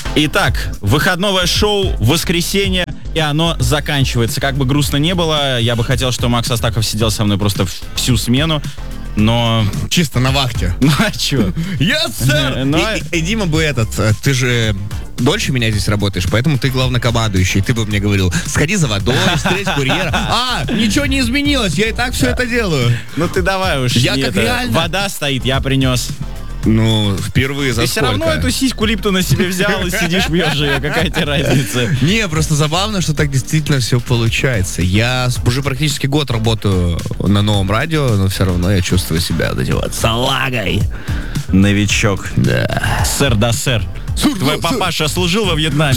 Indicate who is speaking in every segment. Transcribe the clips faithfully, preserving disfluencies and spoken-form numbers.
Speaker 1: Итак, выходное шоу, воскресенье, и оно заканчивается. Как бы грустно не было, я бы хотел, чтобы Макс Астахов сидел со мной просто всю смену, но...
Speaker 2: Чисто на вахте.
Speaker 1: Ну а чё?
Speaker 2: Yes, sir!
Speaker 1: Но-
Speaker 2: И, и- и Дима бы этот, э, ты же дольше меня здесь работаешь, поэтому ты главнокомандующий. Ты бы мне говорил, сходи за водой, встреть курьера. А, ничего не изменилось, я и так все это делаю.
Speaker 1: Ну ты давай уж.
Speaker 2: Я
Speaker 1: не
Speaker 2: как
Speaker 1: это,
Speaker 2: реально-
Speaker 1: Вода стоит, я принес.
Speaker 2: Ну, впервые за
Speaker 1: Ты все
Speaker 2: сколько?
Speaker 1: равно эту сиську Липту на себе взял и сидишь пьешь ее. Какая тебе разница?
Speaker 2: Не, просто забавно, что так действительно все получается. Я с- уже практически год работаю на новом радио, но все равно я чувствую себя вот эти вот салагой.
Speaker 1: Новичок.
Speaker 2: Да.
Speaker 1: Сэр да сэр.
Speaker 2: Сэр,
Speaker 1: Твой
Speaker 2: да, сэр.
Speaker 1: папаша служил во Вьетнаме.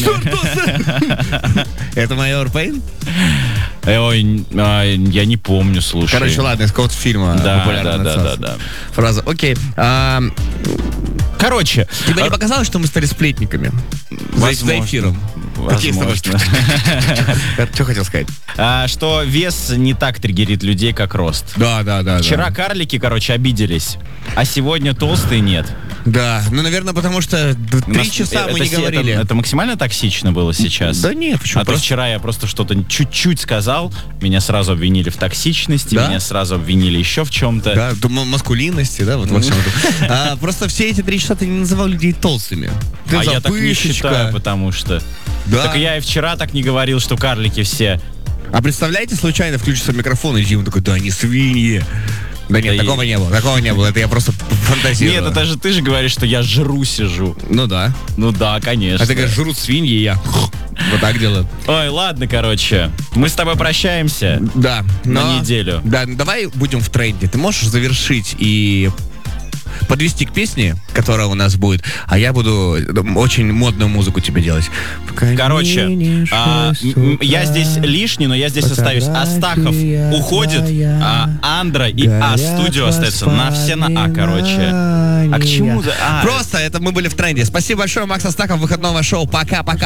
Speaker 2: Это майор Пейн?
Speaker 1: Э, Ой, а, я не помню, слушай.
Speaker 2: Короче, ладно, из какого-то фильма
Speaker 1: Да,
Speaker 2: популярная
Speaker 1: да, да,
Speaker 2: назвался.
Speaker 1: да, да.
Speaker 2: Фраза. Окей. А,
Speaker 1: Короче,
Speaker 2: тебе не
Speaker 1: а-
Speaker 2: показалось, что мы стали сплетниками? За,
Speaker 1: Возможно.
Speaker 2: за эфиром. Какие с тобой-
Speaker 1: Возможно.
Speaker 2: Что хотел сказать?
Speaker 1: А, что вес не так триггерит людей, как рост.
Speaker 2: Да, да, да.
Speaker 1: Вчера
Speaker 2: да.
Speaker 1: карлики, короче, обиделись, а сегодня толстые нет.
Speaker 2: Да, ну, наверное, потому что д-
Speaker 1: У нас-
Speaker 2: три часа мы
Speaker 1: это
Speaker 2: не
Speaker 1: се-
Speaker 2: говорили.
Speaker 1: Это, это максимально токсично было сейчас?
Speaker 2: Да нет, почему?
Speaker 1: А то
Speaker 2: Просто-
Speaker 1: вчера я просто что-то чуть-чуть сказал, меня сразу обвинили в токсичности,
Speaker 2: Да?
Speaker 1: меня сразу обвинили еще в чем-то.
Speaker 2: Да, м- маскулинности, да, вот во всем этом. А, просто все эти три часа ты не называл людей толстыми. Ты
Speaker 1: А я так не
Speaker 2: запышечка.
Speaker 1: считаю, потому что...
Speaker 2: Да.
Speaker 1: Так я и вчера так не говорил, что карлики все...
Speaker 2: А представляете, случайно включится микрофон, и Дима такой, да они свиньи. Да нет,
Speaker 1: Да
Speaker 2: такого
Speaker 1: и-
Speaker 2: не было, такого не было, это я просто фантазирую.
Speaker 1: Нет, это же ты же говоришь, что я жру сижу.
Speaker 2: Ну да.
Speaker 1: Ну да, конечно.
Speaker 2: А ты говоришь, жрут свиньи, и я вот так делаю.
Speaker 1: Ой, ладно, короче. Мы с тобой прощаемся.
Speaker 2: Да.
Speaker 1: На
Speaker 2: но-
Speaker 1: неделю.
Speaker 2: Да, ну давай будем в тренде. Ты можешь завершить и подвести к песне, которая у нас будет, а я буду м, очень модную музыку тебе делать.
Speaker 1: Короче, а, м- м- я здесь лишний, но я здесь остаюсь. Астахов уходит, а Андра и А студио остается на все на А, короче. А к чему? за- А,
Speaker 2: Просто это мы были в тренде. Спасибо большое, Макс Астахов, выходного шоу. Пока-пока.